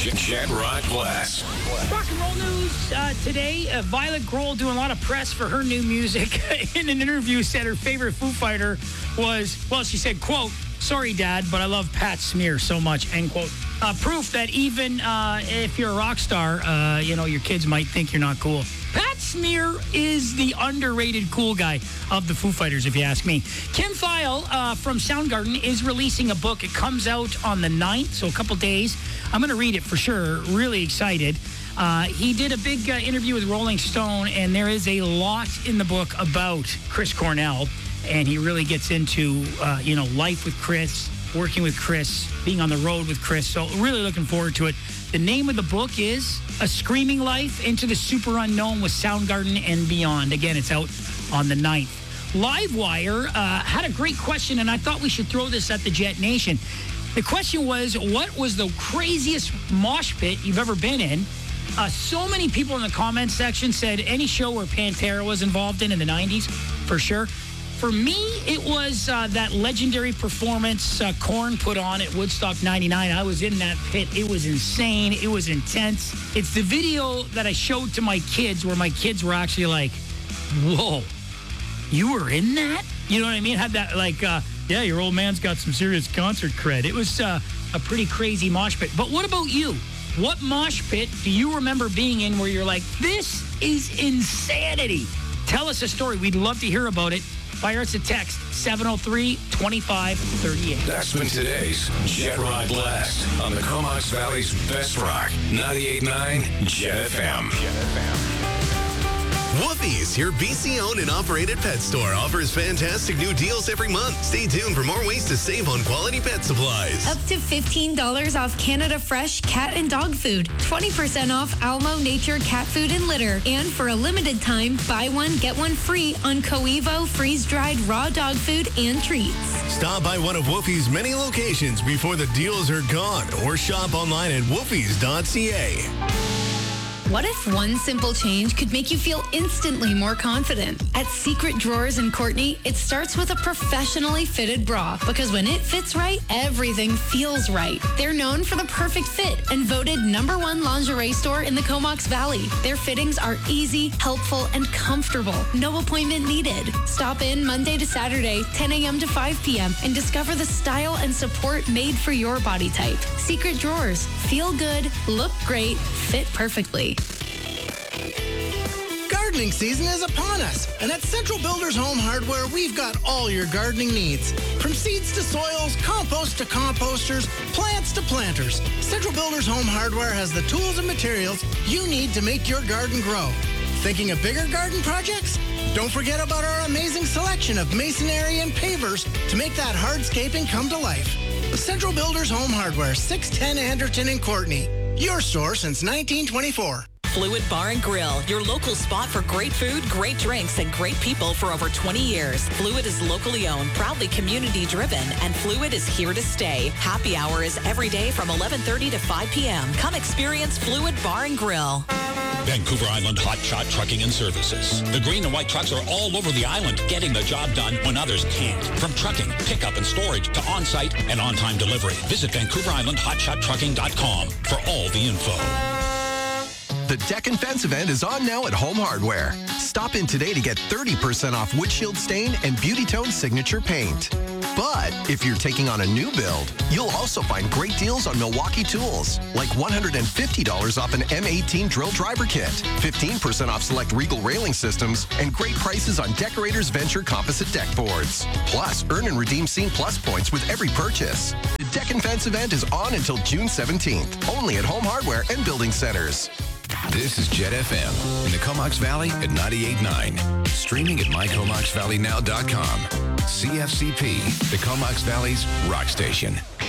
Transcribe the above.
Jet Rock Blast. Rock and roll news today. Violet Grohl doing a lot of press for her new music. In an interview, said her favorite Foo Fighter was, well, she said, quote, "Sorry, Dad, but I love Pat Smear so much," end quote. Proof that even if you're a rock star, your kids might think you're not cool. Pat Smear is the underrated cool guy of the Foo Fighters, if you ask me. Kim Thayil from Soundgarden is releasing a book. It comes out on the 9th, so a couple days. I'm going to read it for sure. Really excited. He did a big interview with Rolling Stone, and there is a lot in the book about Chris Cornell, and he really gets into, life with Chris, working with Chris, being on the road with Chris. So really looking forward to it. The name of the book is A Screaming Life Into the Super Unknown with Soundgarden and Beyond. Again, it's out on the 9th. Livewire had a great question, and I thought we should throw this at the Jet Nation. The question was, what was the craziest mosh pit you've ever been in? So many people in the comments section said any show where Pantera was involved in the 90s, for sure. For me, it was that legendary performance Korn put on at Woodstock 99. I was in that pit. It was insane. It was intense. It's the video that I showed to my kids where my kids were actually like, whoa, you were in that? You know what I mean? Had that yeah, your old man's got some serious concert cred. It was a pretty crazy mosh pit. But what about you? What mosh pit do you remember being in where you're like, this is insanity? Tell us a story. We'd love to hear about it. Fire us a text, 703-2538. That's been today's Jet Rock Blast on the Comox Valley's best rock, 98.9 Jet FM. Woofie's, your BC-owned and operated pet store, offers fantastic new deals every month. Stay tuned for more ways to save on quality pet supplies. Up to $15 off Canada Fresh cat and dog food. 20% off Almo Nature cat food and litter. And for a limited time, buy one, get one free on Coevo freeze-dried raw dog food and treats. Stop by one of Woofie's many locations before the deals are gone, or shop online at woofies.ca. What if one simple change could make you feel instantly more confident? At Secret Drawers in Courtney, it starts with a professionally fitted bra, because when it fits right, everything feels right. They're known for the perfect fit and voted #1 lingerie store in the Comox Valley. Their fittings are easy, helpful, and comfortable. No appointment needed. Stop in Monday to Saturday, 10 a.m. to 5 p.m. and discover the style and support made for your body type. Secret Drawers. Feel good, look great, fit perfectly. Gardening season is upon us, and at Central Builders Home Hardware, we've got all your gardening needs. From seeds to soils, compost to composters, plants to planters, Central Builders Home Hardware has the tools and materials you need to make your garden grow. Thinking of bigger garden projects? Don't forget about our amazing selection of masonry and pavers to make that hardscaping come to life. Central Builders Home Hardware, 610 Anderton in Courtney. Your store since 1924. Fluid Bar and Grill, your local spot for great food, great drinks, and great people for over 20 years. Fluid is locally owned, proudly community driven, and Fluid is here to stay. Happy hour is every day from 11:30 to 5 p.m. Come experience Fluid Bar and Grill. Vancouver Island Hot Shot Trucking and Services. The green and white trucks are all over the island, getting the job done when others can't. From trucking, pickup, and storage to on-site and on-time delivery. Visit VancouverIslandHotShotTrucking.com for all the info. The Deck and Fence event is on now at Home Hardware. Stop in today to get 30% off windshield stain and Beauty Tone signature paint. But if you're taking on a new build, you'll also find great deals on Milwaukee tools, like $150 off an M18 drill driver kit, 15% off select Regal railing systems, and great prices on Decorators Venture composite deck boards. Plus, earn and redeem Scene Plus points with every purchase. The Deck and Fence event is on until June 17th, only at Home Hardware and Building Centers. This is Jet FM in the Comox Valley at 98.9. Streaming at mycomoxvalleynow.com. CFCP, the Comox Valley's rock station.